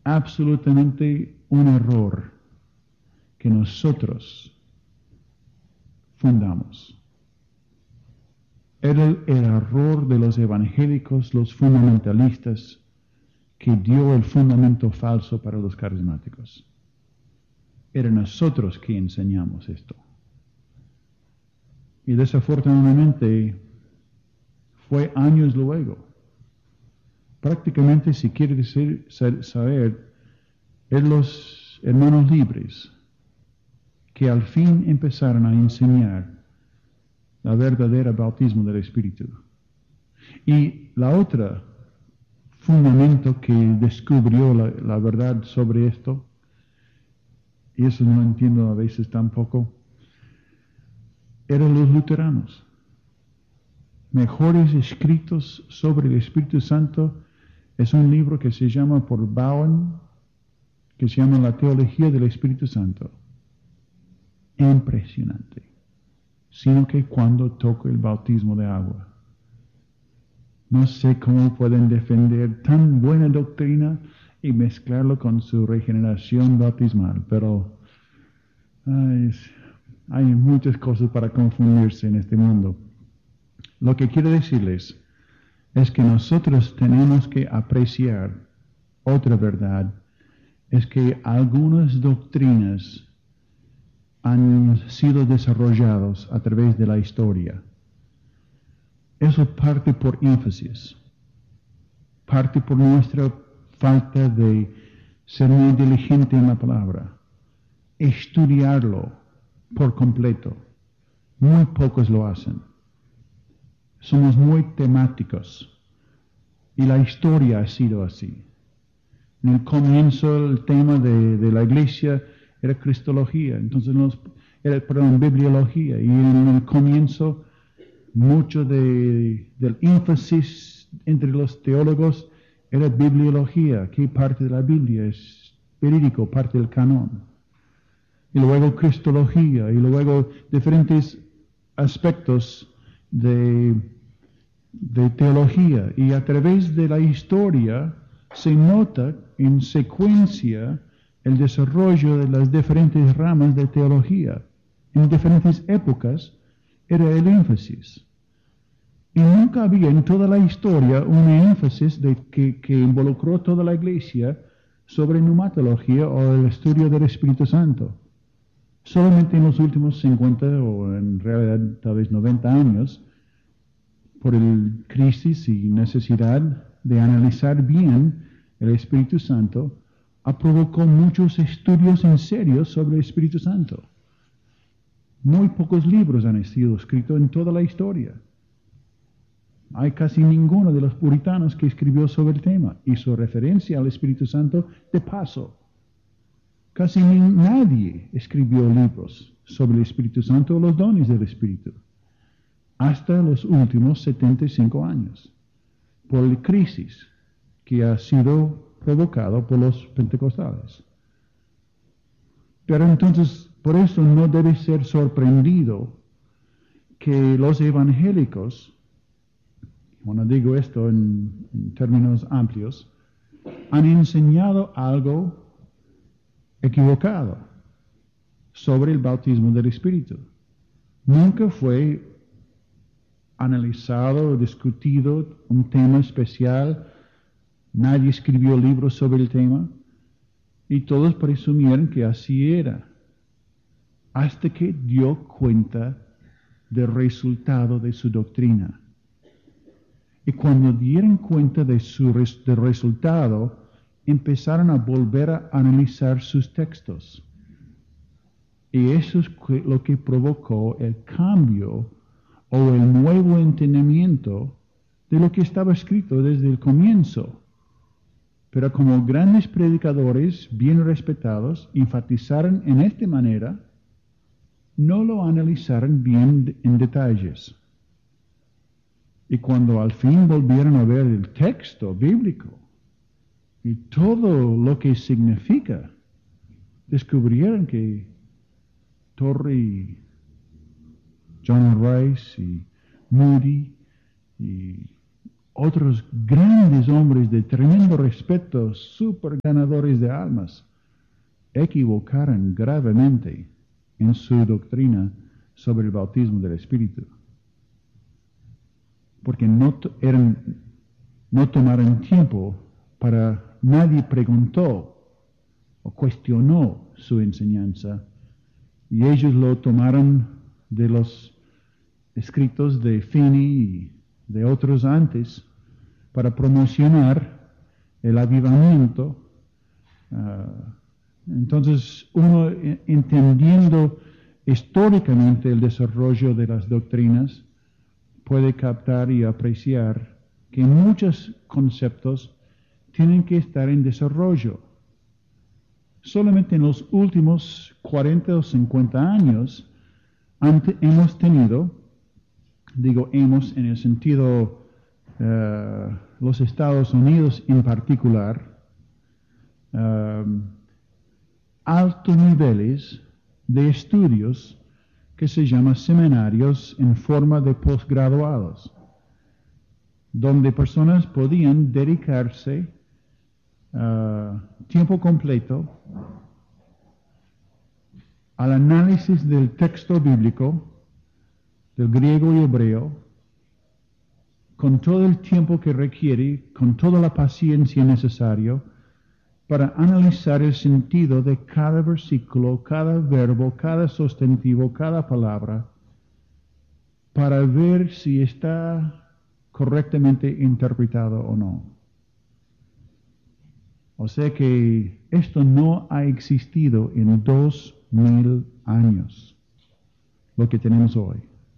absolutamente un error que nosotros fundamos. Era el error de los evangélicos, los fundamentalistas, que dio el fundamento falso para los carismáticos. Era nosotros que enseñamos esto. Y desafortunadamente fue años luego. Prácticamente, si quiere decir, saber, eran los hermanos libres que al fin empezaron a enseñar la verdadera bautismo del Espíritu. Y la otra fundamento que descubrió la verdad sobre esto, y eso no entiendo a veces tampoco, eran los luteranos. Mejores escritos sobre el Espíritu Santo es un libro que se llama por Bowen, que se llama La Teología del Espíritu Santo. Impresionante. Sino que cuando toca el bautismo de agua. No sé cómo pueden defender tan buena doctrina y mezclarlo con su regeneración bautismal, pero hay muchas cosas para confundirse en este mundo. Lo que quiero decirles es que nosotros tenemos que apreciar otra verdad, es que algunas doctrinas han sido desarrollados a través de la historia. Eso parte por énfasis, parte por nuestra falta de ser muy diligente en la palabra, estudiarlo por completo. Muy pocos lo hacen. Somos muy temáticos y la historia ha sido así. En el comienzo el tema de la iglesia era cristología, entonces bibliología, y en el comienzo mucho del énfasis entre los teólogos era bibliología, qué parte de la Biblia es verídico, parte del canon, y luego cristología, y luego diferentes aspectos de teología, y a través de la historia se nota en secuencia el desarrollo de las diferentes ramas de teología. En diferentes épocas era el énfasis. Y nunca había en toda la historia un énfasis que involucró toda la iglesia sobre pneumatología o el estudio del Espíritu Santo. Solamente en los últimos 50 o en realidad tal vez 90 años, por el crisis y necesidad de analizar bien el Espíritu Santo, ha provocado muchos estudios en serio sobre el Espíritu Santo. Muy pocos libros han sido escritos en toda la historia. Hay casi ninguno de los puritanos que escribió sobre el tema. Hizo referencia al Espíritu Santo de paso. Casi nadie escribió libros sobre el Espíritu Santo o los dones del Espíritu. Hasta los últimos 75 años. Por la crisis que ha sido provocado por los pentecostales. Pero entonces, por eso no debe ser sorprendido que los evangélicos, bueno, digo esto en términos amplios, han enseñado algo equivocado sobre el bautismo del Espíritu. Nunca fue analizado o discutido un tema especial. Nadie escribió libros sobre el tema y todos presumieron que así era, hasta que dio cuenta del resultado de su doctrina. Y cuando dieron cuenta del resultado, empezaron a volver a analizar sus textos. Y eso es lo que provocó el cambio o el nuevo entendimiento de lo que estaba escrito desde el comienzo. Pero como grandes predicadores bien respetados enfatizaron en esta manera, no lo analizaron bien en detalles. Y cuando al fin volvieron a ver el texto bíblico y todo lo que significa, descubrieron que Torrey, John Rice y Moody y otros grandes hombres de tremendo respeto, super ganadores de almas, equivocaron gravemente en su doctrina sobre el bautismo del Espíritu. Porque no tomaron tiempo para, nadie preguntó o cuestionó su enseñanza, y ellos lo tomaron de los escritos de Finney y de otros antes para promocionar el avivamiento. Entonces, uno entendiendo históricamente el desarrollo de las doctrinas, puede captar y apreciar que muchos conceptos tienen que estar en desarrollo. Solamente en los últimos 40 o 50 años hemos tenido, digo hemos en el sentido los Estados Unidos en particular, altos niveles de estudios que se llaman seminarios en forma de posgraduados, donde personas podían dedicarse tiempo completo al análisis del texto bíblico, del griego y hebreo, con todo el tiempo que requiere, con toda la paciencia necesaria, para analizar el sentido de cada versículo, cada verbo, cada sustantivo, cada palabra, para ver si está correctamente interpretado o no. O sea que esto no ha existido en 2000 años, lo que tenemos hoy.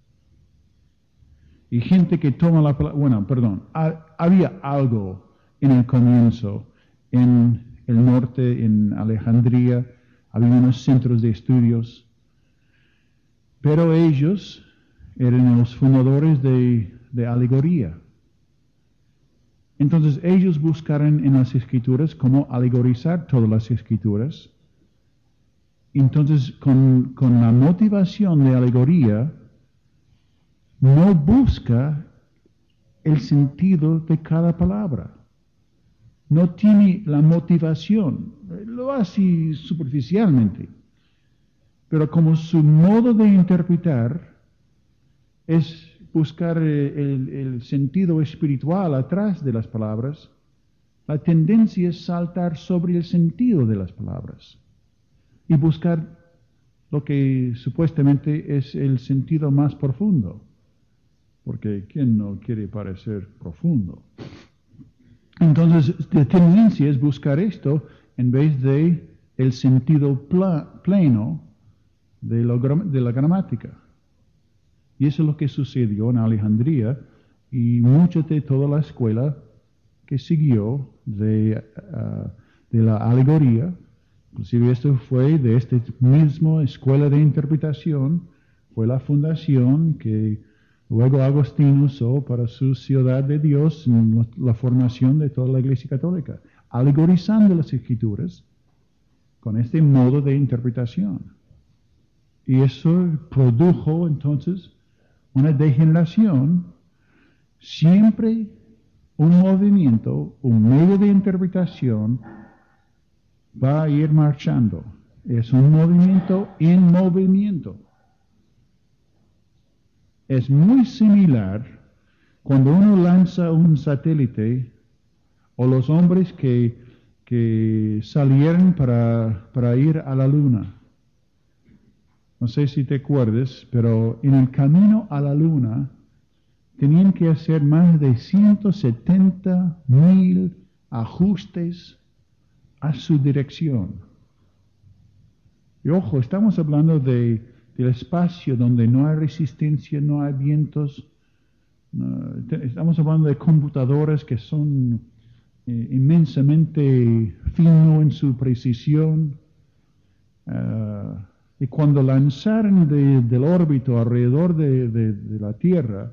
Y gente que toma la palabra, había algo en el comienzo, en el norte, en Alejandría, había unos centros de estudios, pero ellos eran los fundadores de alegoría. Entonces ellos buscaron en las Escrituras cómo alegorizar todas las Escrituras. Entonces con la motivación de alegoría, no busca el sentido de cada palabra. No tiene la motivación, lo hace superficialmente. Pero como su modo de interpretar es buscar el sentido espiritual atrás de las palabras, la tendencia es saltar sobre el sentido de las palabras y buscar lo que supuestamente es el sentido más profundo. Porque ¿quién no quiere parecer profundo? Entonces, la tendencia es buscar esto en vez de el sentido pleno de la gramática. Y eso es lo que sucedió en Alejandría y mucha de toda la escuela que siguió de la alegoría. Inclusive esto fue de esta misma escuela de interpretación, fue la fundación que luego Agustín usó para su ciudad de Dios en la formación de toda la Iglesia Católica, alegorizando las Escrituras con este modo de interpretación. Y eso produjo entonces una degeneración, siempre un movimiento, un medio de interpretación va a ir marchando. Es un movimiento en movimiento. Es muy similar cuando uno lanza un satélite o los hombres que salieron para ir a la luna. No sé si te acuerdas, pero en el camino a la luna tenían que hacer más de 170,000 ajustes a su dirección. Y ojo, estamos hablando del espacio donde no hay resistencia, no hay vientos. Estamos hablando de computadoras que son inmensamente finos en su precisión. Y cuando lanzaron del órbito alrededor de la Tierra,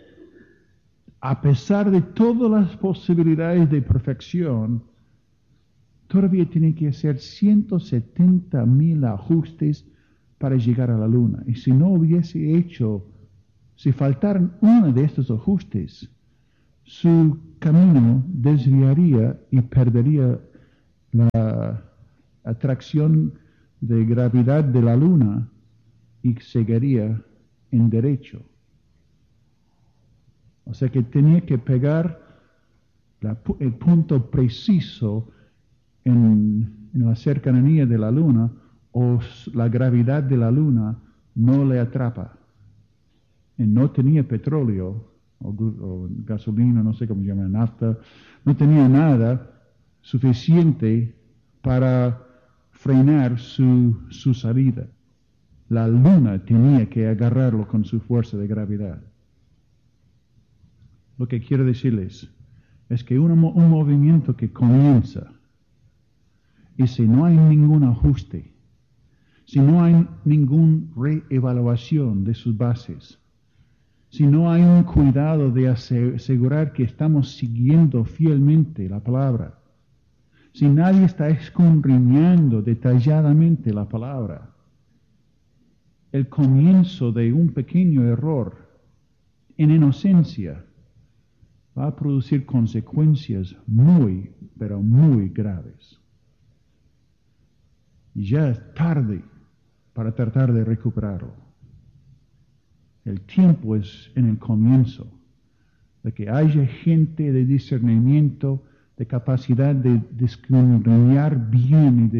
a pesar de todas las posibilidades de perfección, todavía tienen que hacer 170,000 ajustes para llegar a la Luna. Y si no hubiese hecho, si faltaran uno de estos ajustes, su camino desviaría y perdería la atracción de gravedad de la luna y seguiría en derecho. O sea que tenía que pegar el punto preciso en la cercanía de la luna, o la gravedad de la luna no le atrapa. Y no tenía petróleo o gasolina, no sé cómo se llama, nafta, no tenía nada suficiente para frenar su salida. La luna tenía que agarrarlo con su fuerza de gravedad. Lo que quiero decirles es que un movimiento que comienza, y si no hay ningún ajuste, si no hay ninguna reevaluación de sus bases, si no hay un cuidado de asegurar que estamos siguiendo fielmente la palabra, si nadie está escudriñando detalladamente la palabra, el comienzo de un pequeño error en inocencia va a producir consecuencias muy, pero muy graves. Y ya es tarde para tratar de recuperarlo. El tiempo es en el comienzo, de que haya gente de discernimiento, de capacidad de discriminar bien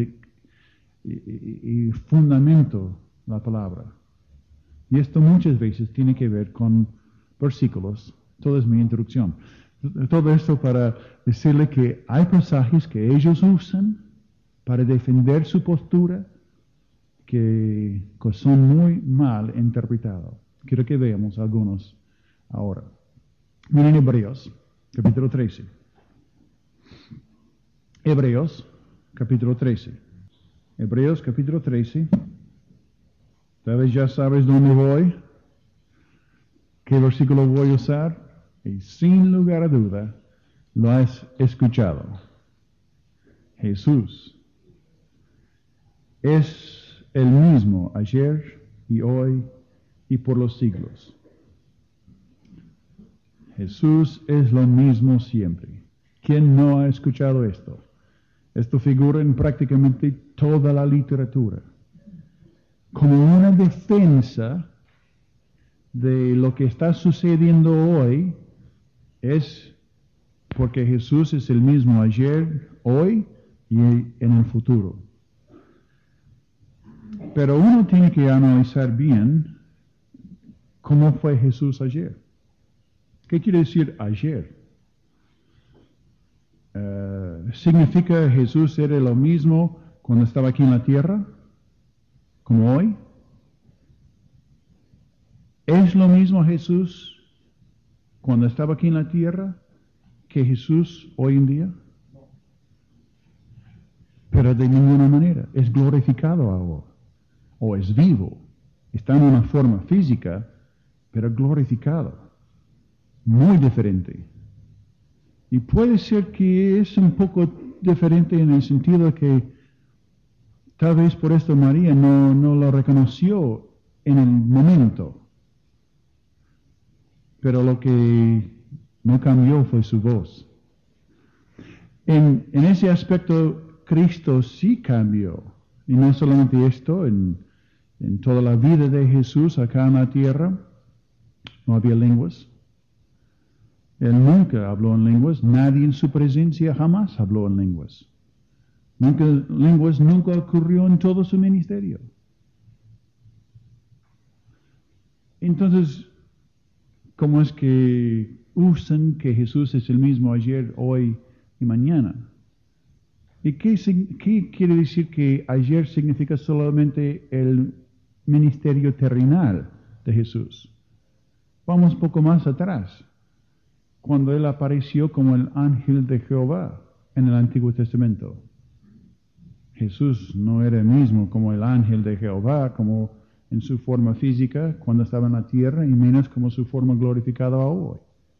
y fundamento la palabra. Y esto muchas veces tiene que ver con versículos. Toda es mi introducción. Todo esto para decirle que hay pasajes que ellos usan para defender su postura que son muy mal interpretados. Quiero que veamos algunos ahora. Miren Hebreos, capítulo 13. Hebreos, capítulo 13. Hebreos, capítulo 13. Tal vez ya sabes dónde voy, qué versículo voy a usar, y sin lugar a duda lo has escuchado. Jesús es el mismo ayer y hoy y por los siglos. Jesús es lo mismo siempre. ¿Quién no ha escuchado esto? Esto figura en prácticamente toda la literatura como una defensa de lo que está sucediendo hoy. Es porque Jesús es el mismo ayer, hoy y en el futuro. Pero uno tiene que analizar bien cómo fue Jesús ayer. ¿Qué quiere decir ayer? ¿Significa Jesús era lo mismo cuando estaba aquí en la tierra como hoy? ¿Es lo mismo Jesús cuando estaba aquí en la tierra que Jesús hoy en día? Pero de ninguna manera. Es glorificado ahora. O es vivo. Está en una forma física, pero glorificado. Muy diferente. Y puede ser que es un poco diferente en el sentido de que tal vez por esto María no lo reconoció en el momento. Pero lo que no cambió fue su voz. En ese aspecto, Cristo sí cambió. Y no solamente esto, en toda la vida de Jesús acá en la tierra, no había lenguas. Él nunca habló en lenguas. Nadie en su presencia jamás habló en lenguas. Lenguas nunca ocurrió en todo su ministerio. Entonces, ¿cómo es que usan que Jesús es el mismo ayer, hoy y mañana? ¿Y qué quiere decir que ayer significa solamente el ministerio terrenal de Jesús? Vamos un poco más atrás, cuando Él apareció como el ángel de Jehová en el Antiguo Testamento. Jesús no era el mismo como el ángel de Jehová, como en su forma física cuando estaba en la tierra, y menos como su forma glorificada hoy.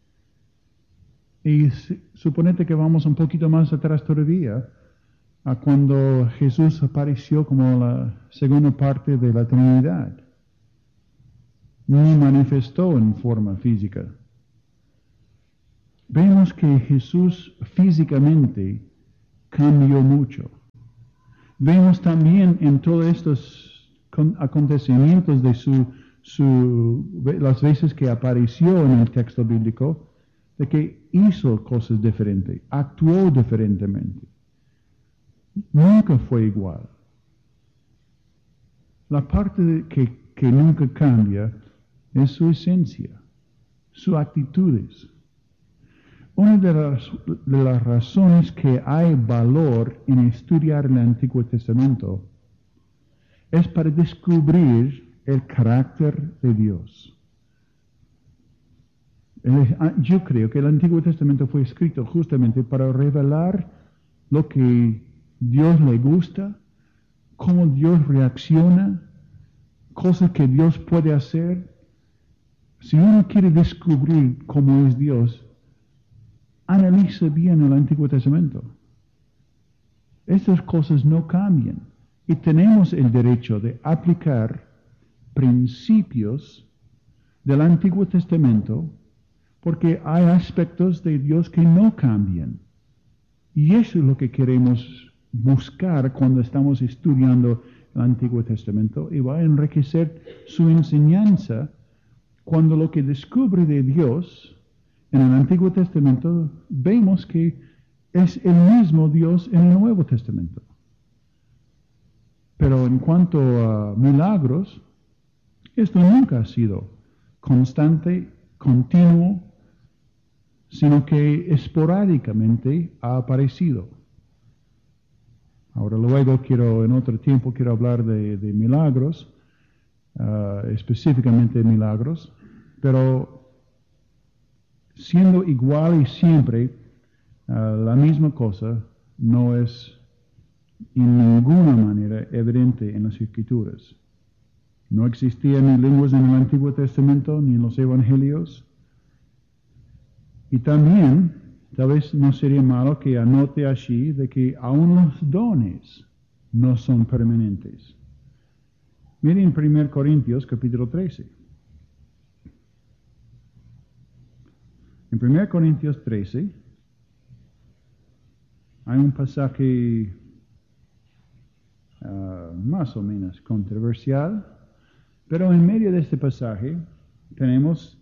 Y suponete que vamos un poquito más atrás todavía, a cuando Jesús apareció como la segunda parte de la Trinidad. Ni manifestó en forma física. vemos que Jesús físicamente cambió mucho. Vemos también en todos estos acontecimientos de las veces que apareció en el texto bíblico, de que hizo cosas diferentes, actuó diferentemente. Nunca fue igual. La parte que nunca cambia es su esencia, sus actitudes. Una de las razones que hay valor en estudiar el Antiguo Testamento es para descubrir el carácter de Dios. Yo creo que el Antiguo Testamento fue escrito justamente para revelar lo que Dios le gusta, cómo Dios reacciona, cosas que Dios puede hacer. Si uno quiere descubrir cómo es Dios, analiza bien el Antiguo Testamento. Estas cosas no cambian y tenemos el derecho de aplicar principios del Antiguo Testamento porque hay aspectos de Dios que no cambian. Y eso es lo que queremos buscar cuando estamos estudiando el Antiguo Testamento y va a enriquecer su enseñanza cuando lo que descubre de Dios en el Antiguo Testamento vemos que es el mismo Dios en el Nuevo Testamento. Pero en cuanto a milagros, esto nunca ha sido constante, continuo, sino que esporádicamente ha aparecido. Ahora luego en otro tiempo quiero hablar de milagros, específicamente milagros, pero siendo igual y siempre la misma cosa no es en ninguna manera evidente en las Escrituras. No existían ni lenguas en el Antiguo Testamento ni en los Evangelios. Y también, tal vez no sería malo que anote allí de que aún los dones no son permanentes. Miren 1 Corintios capítulo 13. En 1 Corintios 13 hay un pasaje más o menos controversial, pero en medio de este pasaje tenemos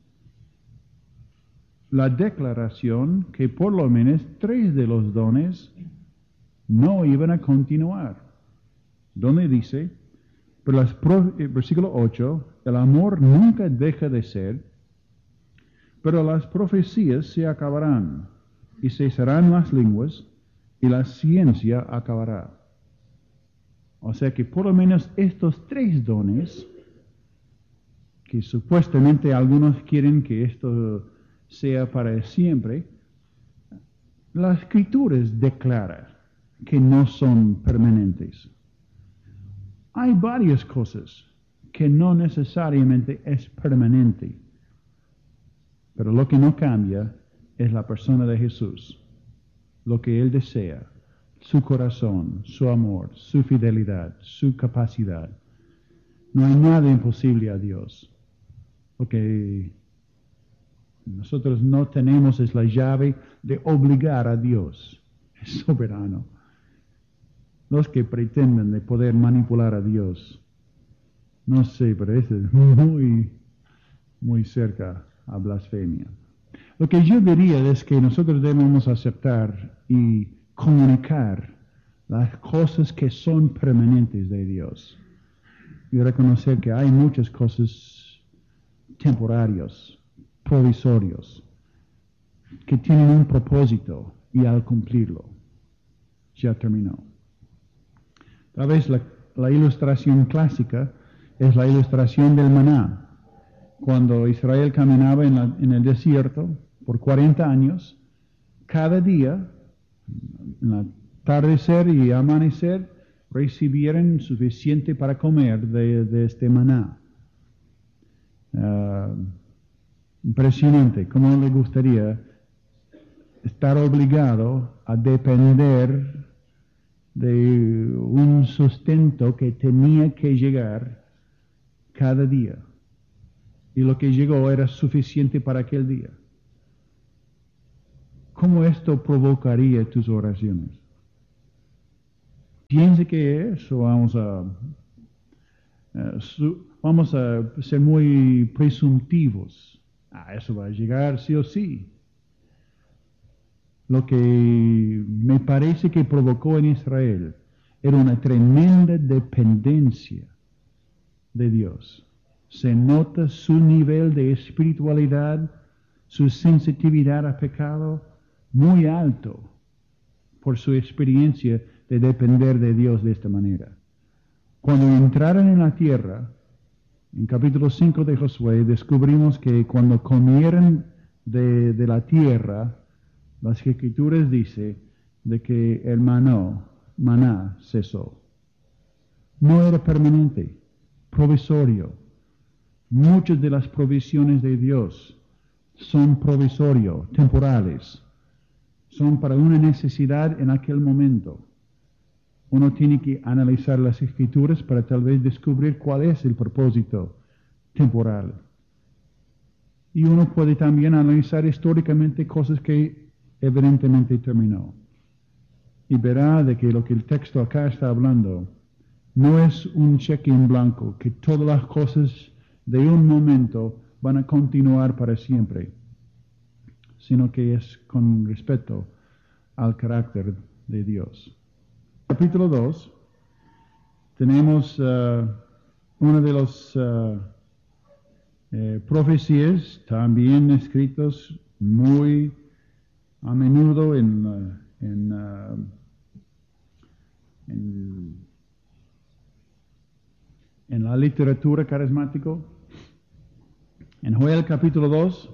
la declaración que por lo menos 3 de los dones no iban a continuar. Donde dice, versículo 8, el amor nunca deja de ser, pero las profecías se acabarán, y cesarán las lenguas, y la ciencia acabará. O sea que por lo menos estos 3 dones, que supuestamente algunos quieren que esto sea para siempre, la Escritura declara que no son permanentes. Hay varias cosas que no necesariamente es permanente, pero lo que no cambia es la persona de Jesús, lo que Él desea, su corazón, su amor, su fidelidad, su capacidad. No hay nada imposible a Dios, porque nosotros no tenemos la llave de obligar a Dios. Es soberano. Los que pretenden de poder manipular a Dios, no sé, pero eso es muy cerca a blasfemia. Lo que yo diría es que nosotros debemos aceptar y comunicar las cosas que son permanentes de Dios y reconocer que hay muchas cosas temporarias, provisorios, que tienen un propósito y al cumplirlo, ya terminó. Tal vez la ilustración clásica es la ilustración del maná. Cuando Israel caminaba en el desierto por 40 años, cada día, en el atardecer y amanecer, recibieron suficiente para comer de este maná. Impresionante. ¿Cómo le gustaría estar obligado a depender de un sustento que tenía que llegar cada día? Y lo que llegó era suficiente para aquel día. ¿cómo esto provocaría tus oraciones? ¿Piensa que es o vamos a ser muy presuntivos? Eso va a llegar sí o sí. Lo que me parece que provocó en Israel era una tremenda dependencia de Dios. Se nota su nivel de espiritualidad, su sensitividad a pecado muy alto por su experiencia de depender de Dios de esta manera. Cuando entraron en la tierra, en capítulo 5 de Josué, descubrimos que cuando comieron de la tierra, las Escrituras dicen de que el maná cesó. No era permanente, provisorio. Muchas de las provisiones de Dios son provisorios, temporales. Son para una necesidad en aquel momento. Uno tiene que analizar las Escrituras para tal vez descubrir cuál es el propósito temporal. Y uno puede también analizar históricamente cosas que evidentemente terminó. Y verá de que lo que el texto acá está hablando no es un cheque en blanco, que todas las cosas de un momento van a continuar para siempre, sino que es con respeto al carácter de Dios. Capítulo 2, tenemos una de las profecías también escritas muy a menudo en la literatura carismática. En Joel capítulo 2,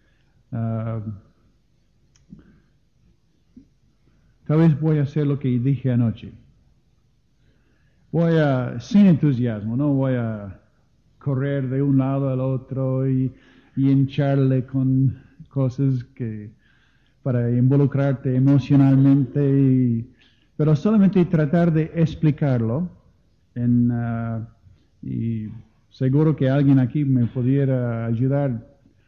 tal vez voy a hacer lo que dije anoche. Sin entusiasmo, no voy a correr de un lado al otro y hincharle con cosas para involucrarte emocionalmente, pero solamente tratar de explicarlo y seguro que alguien aquí me pudiera ayudar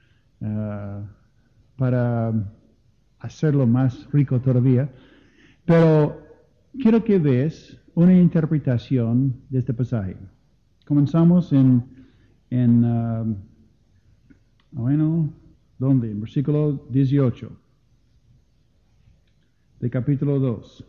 para hacerlo más rico todavía. Pero quiero que veas una interpretación de este pasaje. Comenzamos ¿dónde? En versículo 18 de capítulo 2.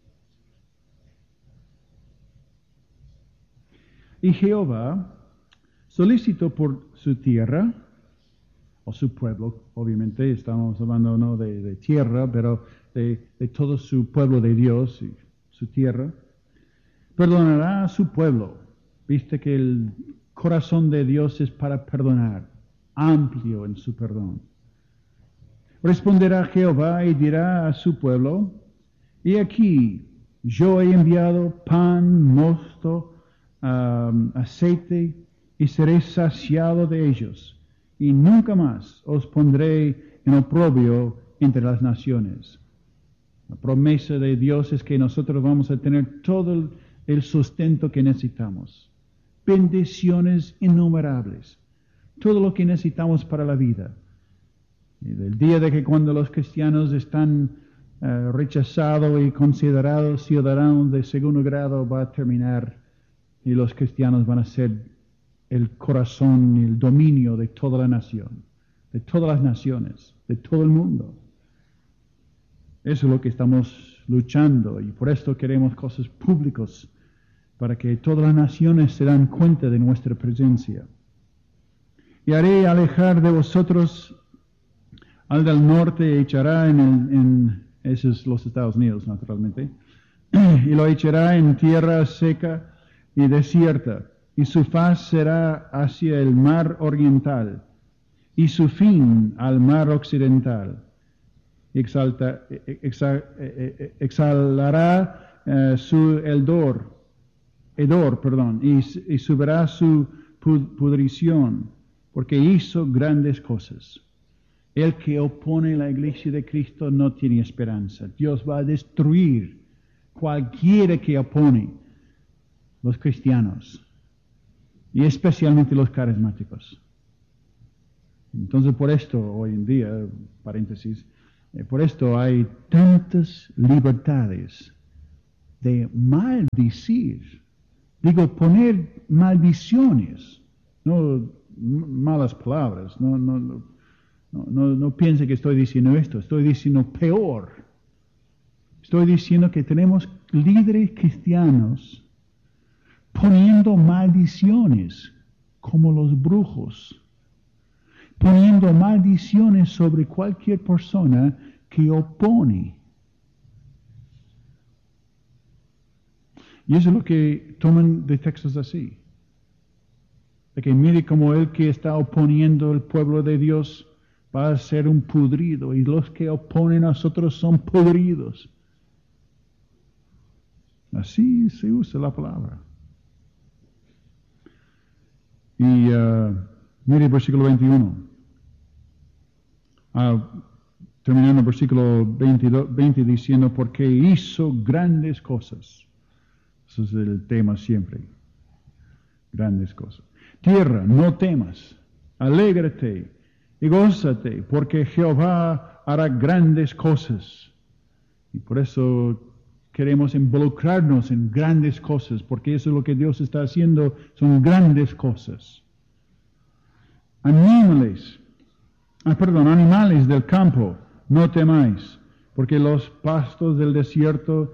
Y Jehová solicitó por su tierra, o su pueblo, obviamente estamos hablando no de tierra, pero de todo su pueblo de Dios y su tierra, perdonará a su pueblo. Viste que el corazón de Dios es para perdonar, amplio en su perdón. Responderá Jehová y dirá a su pueblo: y aquí yo he enviado pan, mosto, aceite, y seré saciado de ellos, y nunca más os pondré en oprobio entre las naciones. La promesa de Dios es que nosotros vamos a tener todo el sustento que necesitamos, bendiciones innumerables, todo lo que necesitamos para la vida. Y del día de que cuando los cristianos están rechazados y considerados ciudadanos de segundo grado va a terminar y los cristianos van a ser el corazón y el dominio de toda la nación, de todas las naciones, de todo el mundo. Eso es lo que estamos luchando y por esto queremos cosas públicas para que todas las naciones se dan cuenta de nuestra presencia. Y haré alejar de vosotros al del norte, echará esos los Estados Unidos, naturalmente, y lo echará en tierra seca y desierta, y su faz será hacia el mar oriental, y su fin al mar occidental. Exhalará su hedor, y subirá su pudrición, porque hizo grandes cosas. El que opone la iglesia de Cristo no tiene esperanza. Dios va a destruir cualquiera que opone los cristianos, y especialmente los carismáticos. Entonces, por esto, hoy en día, paréntesis, Por esto hay tantas libertades de maldecir. Digo, poner maldiciones, no malas palabras. No piense que estoy diciendo esto. Estoy diciendo peor. Estoy diciendo que tenemos líderes cristianos poniendo maldiciones como los brujos, poniendo maldiciones sobre cualquier persona que opone. Y eso es lo que toman de textos así. De que mire como el que está oponiendo al pueblo de Dios va a ser un pudrido, y los que oponen a nosotros son pudridos. Así se usa la palabra. Y mire el versículo 21. Terminando el versículo 20 diciendo, porque hizo grandes cosas. Ese es el tema siempre. Grandes cosas. Tierra, no temas, alégrate y gózate, porque Jehová hará grandes cosas. Y por eso queremos involucrarnos en grandes cosas, porque eso es lo que Dios está haciendo, son grandes cosas. Animales del campo, no temáis, porque los pastos del desierto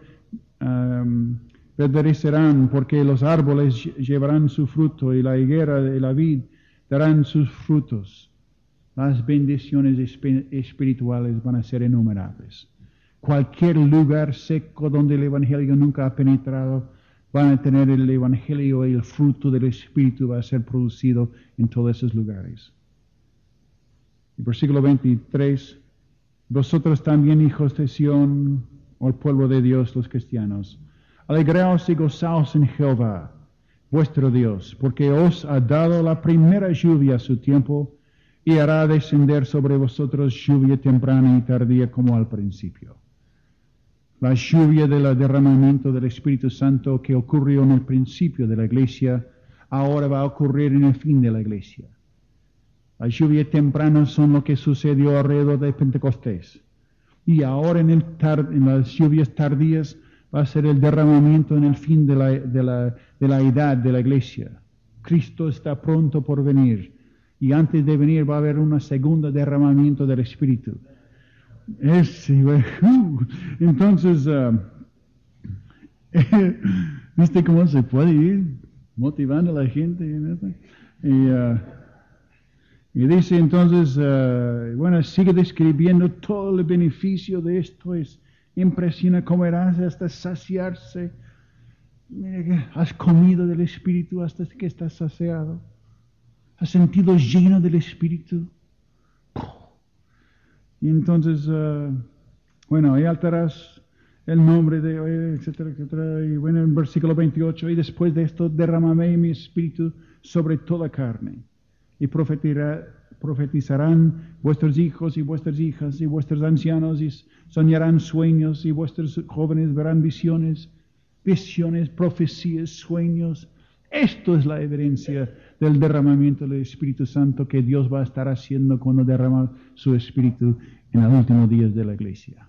perdecerán, porque los árboles llevarán su fruto, y la higuera y la vid darán sus frutos. Las bendiciones espirituales van a ser innumerables. Cualquier lugar seco donde el Evangelio nunca ha penetrado, van a tener el Evangelio, y el fruto del Espíritu va a ser producido en todos esos lugares. Y versículo 23, vosotros también, hijos de Sión, o el pueblo de Dios, los cristianos, alegraos y gozaos en Jehová, vuestro Dios, porque os ha dado la primera lluvia a su tiempo, y hará descender sobre vosotros lluvia temprana y tardía como al principio. La lluvia del derramamiento del Espíritu Santo que ocurrió en el principio de la iglesia, ahora va a ocurrir en el fin de la iglesia. La lluvia temprana son lo que sucedió alrededor de Pentecostés. Y ahora en las lluvias tardías va a ser el derramamiento en el fin de la edad de la iglesia. Cristo está pronto por venir. Y antes de venir va a haber un segundo derramamiento del Espíritu. Entonces, ¿viste cómo se puede ir motivando a la gente? Y dice entonces, sigue describiendo todo el beneficio de esto. Es impresionante, comerás hasta saciarse. Mira que has comido del Espíritu hasta que estás saciado. Has sentido lleno del Espíritu. Y entonces, ahí alteras el nombre de, etcétera, etcétera. Y bueno, en versículo 28, y después de esto derramaré mi Espíritu sobre toda carne. Y profetizarán vuestros hijos y vuestras hijas y vuestros ancianos, y soñarán sueños, y vuestros jóvenes verán visiones, profecías, sueños. Esto es la evidencia del derramamiento del Espíritu Santo que Dios va a estar haciendo cuando derrama su Espíritu en los últimos días de la iglesia.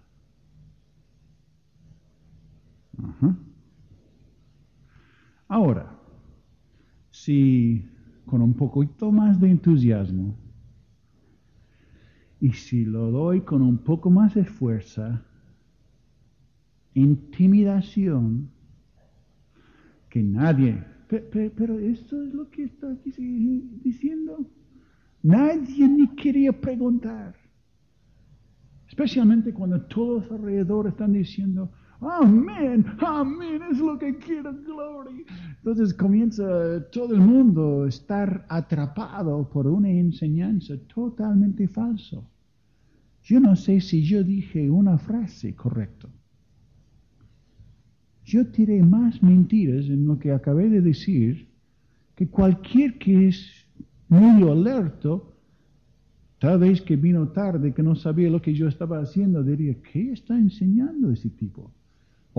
Ahora, si con un poquito más de entusiasmo, y si lo doy con un poco más de fuerza, intimidación, que nadie... Pero esto es lo que está diciendo. Nadie ni quería preguntar. Especialmente cuando todos alrededor están diciendo, amén, amén, es lo que quiero, gloria. Entonces comienza todo el mundo a estar atrapado por una enseñanza totalmente falsa. Yo no sé si yo dije una frase correcta. Yo tiré más mentiras en lo que acabé de decir que cualquier que es muy alerto, tal vez que vino tarde, que no sabía lo que yo estaba haciendo, diría, ¿qué está enseñando ese tipo?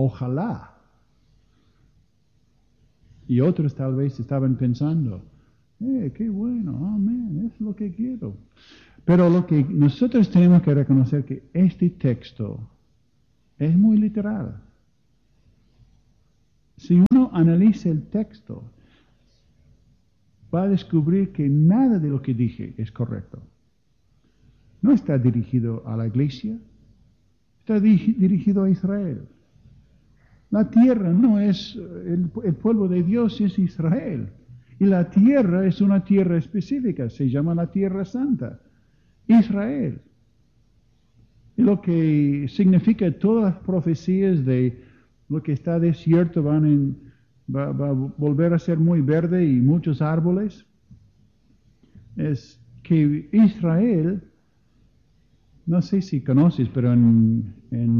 Ojalá. Y otros tal vez estaban pensando, Qué bueno, amén, es lo que quiero. Pero lo que nosotros tenemos que reconocer que este texto es muy literal. Si uno analiza el texto, va a descubrir que nada de lo que dije es correcto. No está dirigido a la iglesia, está dirigido a Israel. La tierra no es, el pueblo de Dios es Israel. Y la tierra es una tierra específica, se llama la Tierra Santa, Israel. Y lo que significa todas las profecías de lo que está desierto va a volver a ser muy verde y muchos árboles, es que Israel, no sé si conoces, pero en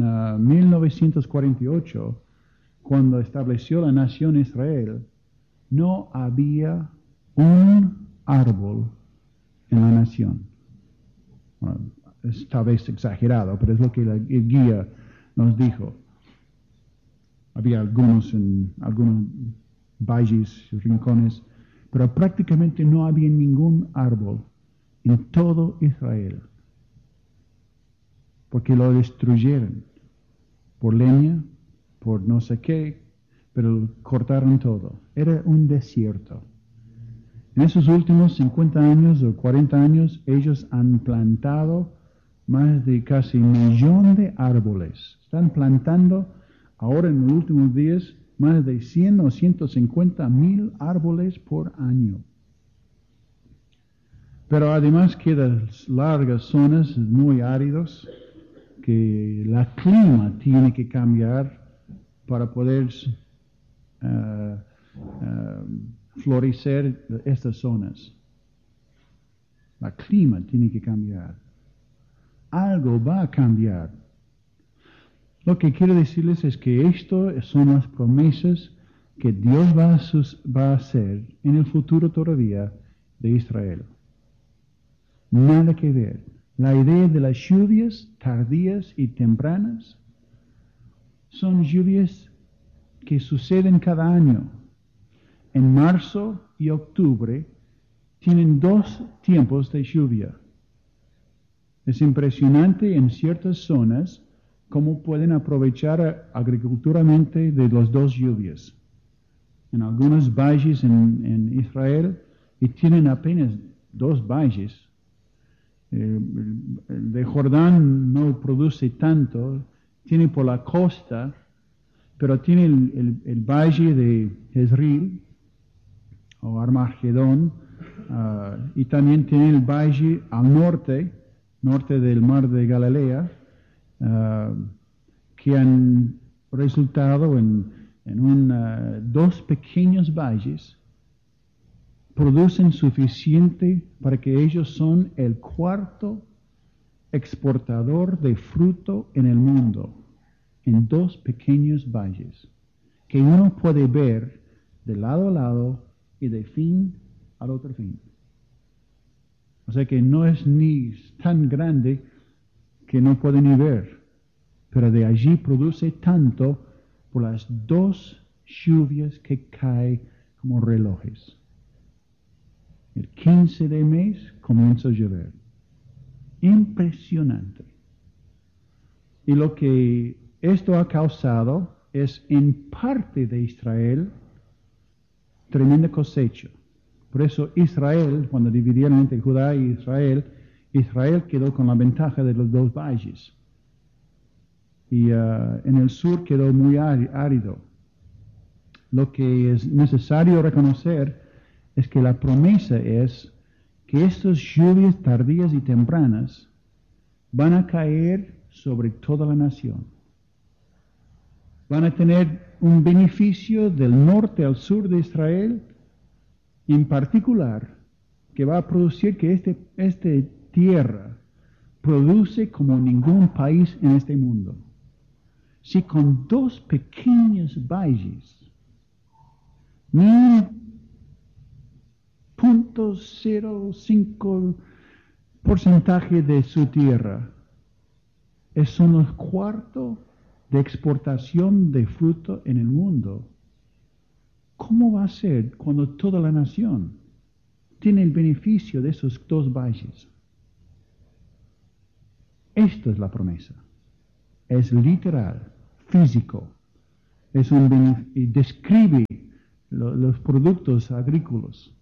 1948, cuando estableció la nación Israel, no había un árbol en la nación. Bueno, es tal vez exagerado, pero es lo que el guía nos dijo. Había algunos valles, rincones, pero prácticamente no había ningún árbol en todo Israel, porque lo destruyeron por leña, por no sé qué, pero cortaron todo. Era un desierto. En esos últimos 50 años o 40 años, ellos han plantado más de casi 1.000.000 de árboles. Están plantando ahora en los últimos días más de 100 o 150.000 árboles por año. Pero además quedan largas zonas muy áridas que el clima tiene que cambiar para poder florecer estas zonas. El clima tiene que cambiar. Algo va a cambiar. Lo que quiero decirles es que esto son las promesas que Dios va a hacer en el futuro todavía de Israel. Nada que ver. La idea de las lluvias tardías y tempranas son lluvias que suceden cada año. En marzo y octubre tienen 2 tiempos de lluvia. Es impresionante en ciertas zonas cómo pueden aprovechar agriculturalmente de las 2 lluvias. En algunos valles en Israel, y tienen apenas 2 valles. El de Jordán no produce tanto, tiene por la costa, pero tiene el valle de Jezreel o Armagedón, y también tiene el valle al norte del mar de Galilea, que han resultado en 2 pequeños valles, producen suficiente para que ellos son el 4º exportador de fruto en el mundo, en 2 pequeños valles, que uno puede ver de lado a lado y de fin al otro fin. O sea que no es ni tan grande que no puede ni ver, pero de allí produce tanto por las 2 lluvias que caen como relojes. El 15 de mes comienza a llover. Impresionante. Y lo que esto ha causado es en parte de Israel tremenda cosecha. Por eso Israel, cuando dividieron entre Judá y Israel, Israel quedó con la ventaja de los 2 valles. Y en el sur quedó muy árido. Lo que es necesario reconocer es que la promesa es que estas lluvias tardías y tempranas van a caer sobre toda la nación. Van a tener un beneficio del norte al sur de Israel, en particular, que va a producir que esta tierra produce como ningún país en este mundo. Si con 2 pequeños valles, 0.05% de su tierra son los 1/4 de exportación de fruto en el mundo, ¿cómo va a ser cuando toda la nación? tiene el beneficio de esos dos valles. Esto es la promesa. Es literal, físico. Y describe los productos agrícolas.